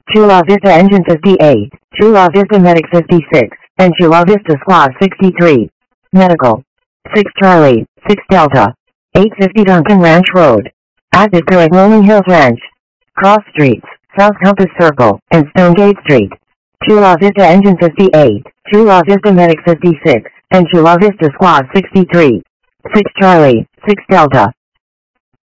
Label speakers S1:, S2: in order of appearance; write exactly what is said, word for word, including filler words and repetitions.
S1: Chula Vista Engine fifty-eight, Chula Vista Medic fifty-six, and Chula Vista Squad sixty-three. Medical. six Charlie, six Delta. eight fifty Duncan Ranch Road. Active crew at Rolling Hills Ranch. Cross Streets, South Compass Circle, and Stonegate Street. Chula Vista Engine fifty-eight, Chula Vista Medic fifty-six, and Chula Vista Squad sixty-three. six Charlie, six Delta.